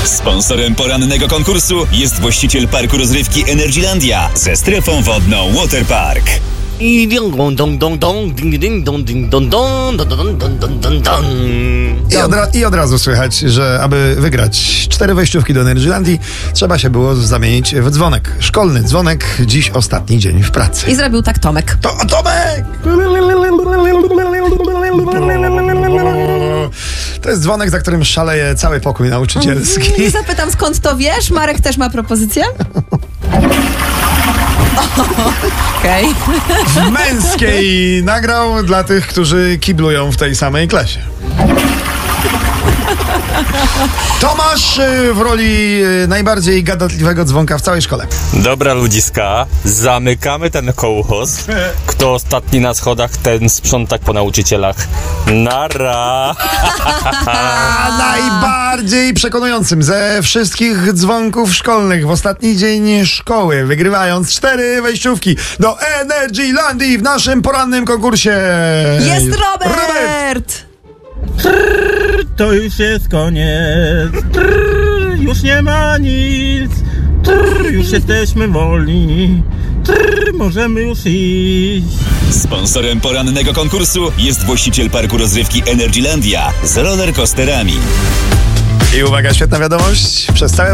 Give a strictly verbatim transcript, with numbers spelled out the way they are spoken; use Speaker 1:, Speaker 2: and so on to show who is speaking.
Speaker 1: Sponsorem porannego konkursu jest właściciel parku rozrywki Energylandia ze strefą wodną Waterpark.
Speaker 2: I ding dong dong dong ding ding dong ding dong dong dong dong dong dong dong dong.
Speaker 3: I od, ra- I od razu słychać, że aby wygrać cztery wejściówki do Energylandii, trzeba się było zamienić w dzwonek. Szkolny dzwonek, dziś ostatni dzień w pracy.
Speaker 4: I zrobił tak Tomek.
Speaker 3: To Tomek! To jest dzwonek, za którym szaleje cały pokój nauczycielski.
Speaker 4: Nie zapytam, skąd to wiesz? Marek też ma propozycję? Okej.
Speaker 3: W męskiej nagrał dla tych, którzy kiblują w tej samej klasie. Tomasz w roli najbardziej gadatliwego dzwonka w całej szkole.
Speaker 5: Dobra ludziska, zamykamy ten kołchoz. Kto ostatni na schodach, ten sprząta po nauczycielach. Nara!
Speaker 3: A najbardziej przekonującym ze wszystkich dzwonków szkolnych w ostatni dzień szkoły, wygrywając cztery wejściówki do Energylandii w naszym porannym konkursie.
Speaker 4: Jest Robert!
Speaker 3: Robert!
Speaker 6: To już jest koniec. Trrr, już nie ma nic. Trrr, już jesteśmy wolni. Trrr, możemy już iść.
Speaker 1: Sponsorem porannego konkursu jest właściciel parku rozrywki Energylandia z rollercoasterami.
Speaker 3: I uwaga, świetna wiadomość. Przez całe